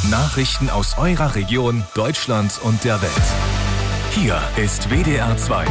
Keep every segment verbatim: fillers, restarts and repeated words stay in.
Nachrichten aus eurer Region, Deutschland und der Welt. Hier ist W D R zwei.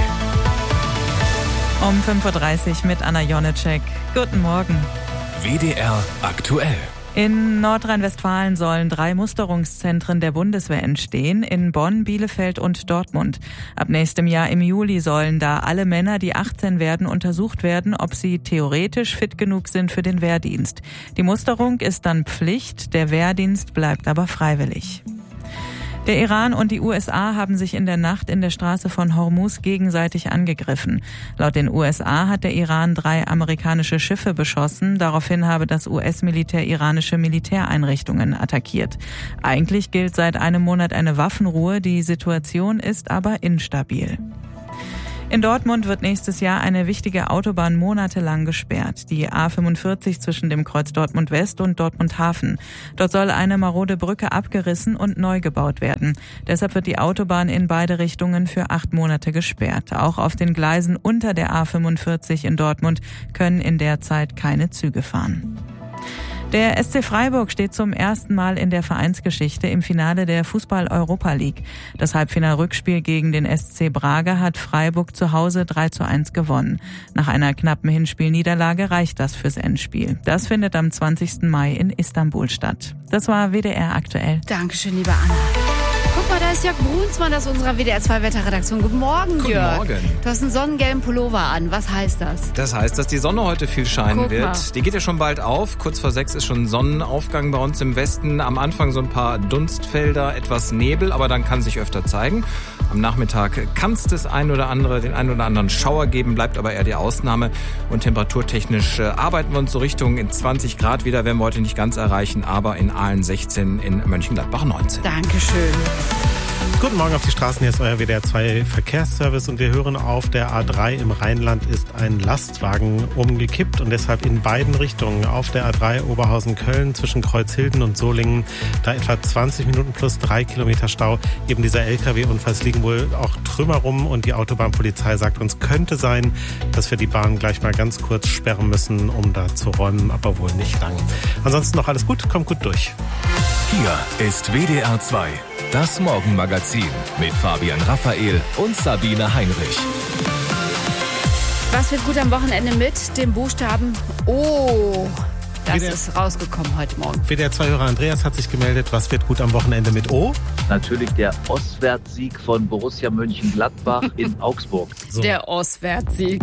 Um fünf Uhr dreißig mit Anna Jonitschek. Guten Morgen. W D R aktuell. In Nordrhein-Westfalen sollen drei Musterungszentren der Bundeswehr entstehen, in Bonn, Bielefeld und Dortmund. Ab nächstem Jahr im Juli sollen da alle Männer, die achtzehn werden, untersucht werden, ob sie theoretisch fit genug sind für den Wehrdienst. Die Musterung ist dann Pflicht, der Wehrdienst bleibt aber freiwillig. Der Iran und die U S A haben sich in der Nacht in der Straße von Hormuz gegenseitig angegriffen. Laut den U S A hat der Iran drei amerikanische Schiffe beschossen. Daraufhin habe das U S-Militär iranische Militäreinrichtungen attackiert. Eigentlich gilt seit einem Monat eine Waffenruhe. Die Situation ist aber instabil. In Dortmund wird nächstes Jahr eine wichtige Autobahn monatelang gesperrt. Die A fünfundvierzig zwischen dem Kreuz Dortmund West und Dortmund Hafen. Dort soll eine marode Brücke abgerissen und neu gebaut werden. Deshalb wird die Autobahn in beide Richtungen für acht Monate gesperrt. Auch auf den Gleisen unter der A fünfundvierzig in Dortmund können in der Zeit keine Züge fahren. Der S C Freiburg steht zum ersten Mal in der Vereinsgeschichte im Finale der Fußball-Europa League. Das Halbfinal-Rückspiel gegen den S C Braga hat Freiburg zu Hause drei zu eins gewonnen. Nach einer knappen Hinspielniederlage reicht das fürs Endspiel. Das findet am zwanzigsten Mai in Istanbul statt. Das war W D R aktuell. Dankeschön, liebe Anna. Guck mal, da ist Jörg Brunsmann aus unserer W D R zwei Wetterredaktion. Guten Morgen, Guten Jörg. Morgen. Du hast einen sonnengelben Pullover an. Was heißt das? Das heißt, dass die Sonne heute viel scheinen Guck wird. mal. Die geht ja schon bald auf. Kurz vor sechs ist schon Sonnenaufgang bei uns im Westen. Am Anfang so ein paar Dunstfelder, etwas Nebel, aber dann kann sich öfter zeigen. Am Nachmittag kann es das ein oder andere, den einen oder anderen Schauer geben, bleibt aber eher die Ausnahme. Und temperaturtechnisch äh, arbeiten wir uns so Richtung zwanzig Grad wieder, werden wir heute nicht ganz erreichen, aber in Aalen sechzehn, in Mönchengladbach neunzehn. Dankeschön. Guten Morgen auf die Straßen, hier ist euer W D R zwei Verkehrsservice und wir hören, auf der A drei im Rheinland ist ein Lastwagen umgekippt und deshalb in beiden Richtungen auf der A drei Oberhausen-Köln zwischen Kreuzhilden und Solingen da etwa zwanzig Minuten plus drei Kilometer Stau. Eben dieser L K W-Unfall, es liegen wohl auch Trümmer rum und die Autobahnpolizei sagt uns, könnte sein, dass wir die Bahn gleich mal ganz kurz sperren müssen, um da zu räumen, aber wohl nicht lang. Ansonsten noch alles gut, kommt gut durch. Hier ist W D R zwei. Das Morgenmagazin mit Fabian Raphael und Sabine Heinrich. Was wird gut am Wochenende mit dem Buchstaben O? Das W D R ist rausgekommen heute Morgen. W D R zwei-Hörer Andreas hat sich gemeldet, was wird gut am Wochenende mit O? Natürlich der Ostwärtssieg von Borussia Mönchengladbach in Augsburg. So. Der Ostwärtssieg.